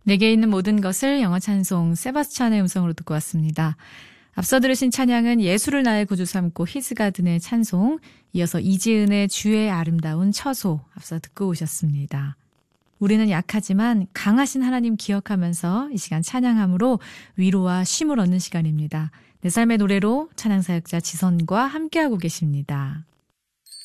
내게 있는 모든 것을 영어 찬송 세바스찬의 음성으로 듣고 왔습니다. 앞서 들으신 찬양은 예수를 나의 구주 삼고 히즈가든의 찬송, 이어서 이지은의 주의 아름다운 처소 앞서 듣고 오셨습니다. 우리는 약하지만 강하신 하나님 기억하면서 이 시간 찬양함으로 위로와 쉼을 얻는 시간입니다. 내 삶의 노래로 찬양사역자 지선과 함께하고 계십니다.